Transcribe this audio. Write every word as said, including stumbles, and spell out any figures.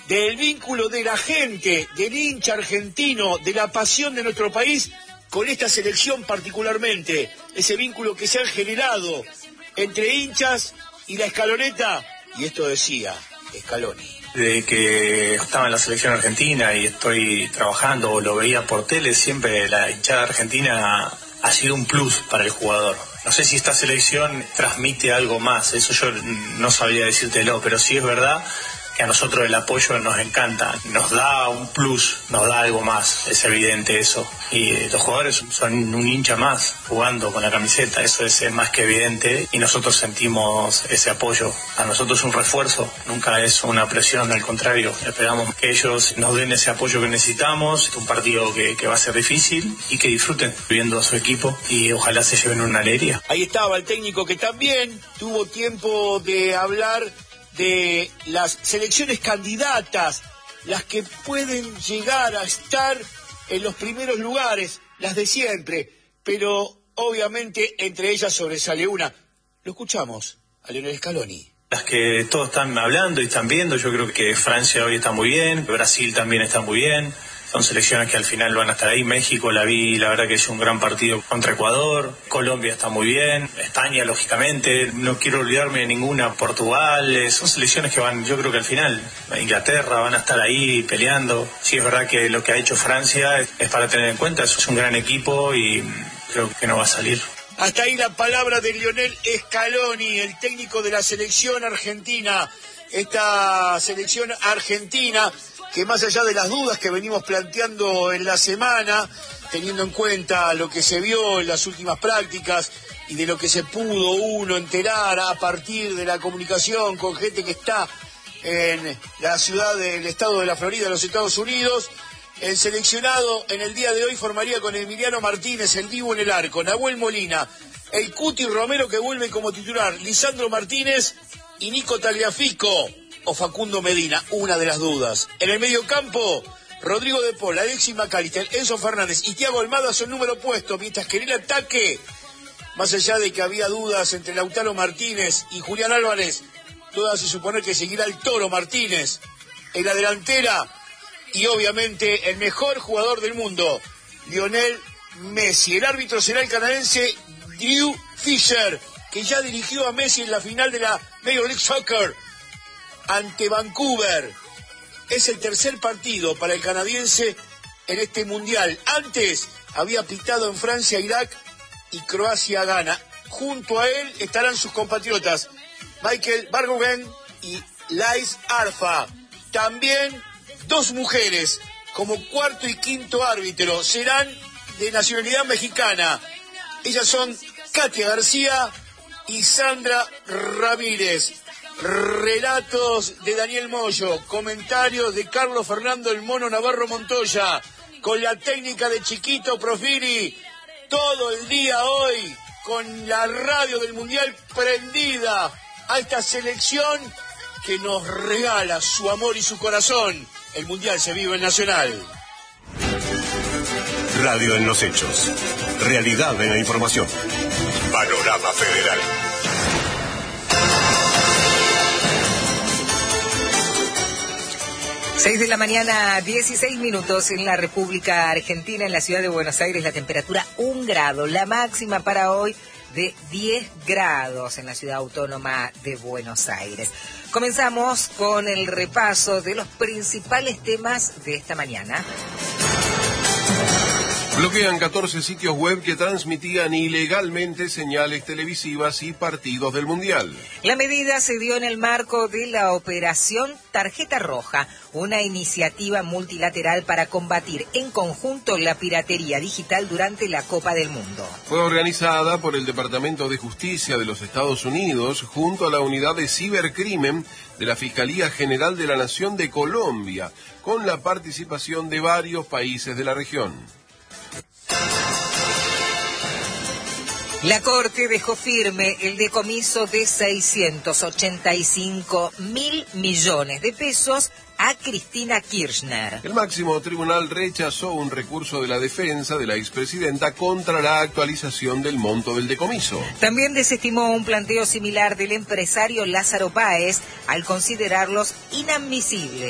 del vínculo de la gente, del hincha argentino, de la pasión de nuestro país con esta selección particularmente, ese vínculo que se ha generado entre hinchas y la escaloneta, y esto decía Scaloni. Desde que estaba en la selección argentina y estoy trabajando o lo veía por tele, siempre la hinchada argentina ha sido un plus para el jugador. No sé si esta selección transmite algo más, eso yo no sabría decírtelo, pero sí es verdad que a nosotros el apoyo nos encanta, nos da un plus, nos da algo más, es evidente eso. Y los jugadores son un hincha más jugando con la camiseta, eso es, es más que evidente y nosotros sentimos ese apoyo. A nosotros es un refuerzo, nunca es una presión, al contrario, esperamos que ellos nos den ese apoyo que necesitamos, es un partido que, que va a ser difícil y que disfruten viendo a su equipo y ojalá se lleven una alegría. Ahí estaba el técnico que también tuvo tiempo de hablar de las selecciones candidatas, las que pueden llegar a estar en los primeros lugares, las de siempre, pero obviamente entre ellas sobresale una. Lo escuchamos a Lionel Scaloni. Las que todos están hablando y están viendo, yo creo que Francia hoy está muy bien, Brasil también está muy bien. Son selecciones que al final van a estar ahí. México la vi, la verdad que es un gran partido contra Ecuador. Colombia está muy bien. España, lógicamente. No quiero olvidarme de ninguna. Portugal. Eh, son selecciones que van, yo creo que al final, Inglaterra, van a estar ahí peleando. Sí, es verdad que lo que ha hecho Francia es, es para tener en cuenta. Es un gran equipo y creo que no va a salir. Hasta ahí la palabra de Lionel Scaloni, el técnico de la selección argentina. Esta selección argentina que más allá de las dudas que venimos planteando en la semana, teniendo en cuenta lo que se vio en las últimas prácticas y de lo que se pudo uno enterar a partir de la comunicación con gente que está en la ciudad del estado de la Florida, en los Estados Unidos, el seleccionado en el día de hoy formaría con Emiliano Martínez, el Dibu en el arco, Nahuel Molina, el Cuti Romero que vuelve como titular, Lisandro Martínez y Nico Tagliafico o Facundo Medina, una de las dudas. En el mediocampo, Rodrigo de Paul, Alexis McAllister, Enzo Fernández y Thiago Almada son número opuesto, mientras que en el ataque, más allá de que había dudas entre Lautaro Martínez y Julián Álvarez, todo hace suponer que seguirá el Toro Martínez en la delantera y obviamente el mejor jugador del mundo, Lionel Messi. El árbitro será el canadiense Drew Fisher, que ya dirigió a Messi en la final de la Major League Soccer ante Vancouver. Es el tercer partido para el canadiense en este mundial. Antes había pitado en Francia, Irak y Croacia, Ghana. Junto a él estarán sus compatriotas Michael Bargoven y Lais Arfa. También dos mujeres como cuarto y quinto árbitro serán de nacionalidad mexicana. Ellas son Katia García y Sandra Ramírez. Relatos de Daniel Moyo, comentarios de Carlos Fernando el Mono Navarro Montoya, con la técnica de Chiquito Profili, todo el día hoy, con la radio del Mundial prendida a esta selección que nos regala su amor y su corazón. El Mundial se vive en Nacional. Radio en los hechos. Realidad en la información. Panorama Federal. Seis de la mañana, dieciséis minutos en la República Argentina, en la ciudad de Buenos Aires, la temperatura un grado, la máxima para hoy de diez grados en la ciudad autónoma de Buenos Aires. Comenzamos con el repaso de los principales temas de esta mañana. Bloquean catorce sitios web que transmitían ilegalmente señales televisivas y partidos del Mundial. La medida se dio en el marco de la operación Tarjeta Roja, una iniciativa multilateral para combatir en conjunto la piratería digital durante la Copa del Mundo. Fue organizada por el Departamento de Justicia de los Estados Unidos junto a la Unidad de Cibercrimen de la Fiscalía General de la Nación de Colombia, con la participación de varios países de la región. La Corte dejó firme el decomiso de seiscientos ochenta y cinco mil millones de pesos a Cristina Kirchner. El máximo tribunal rechazó un recurso de la defensa de la expresidenta contra la actualización del monto del decomiso. También desestimó un planteo similar del empresario Lázaro Báez al considerarlos inadmisibles.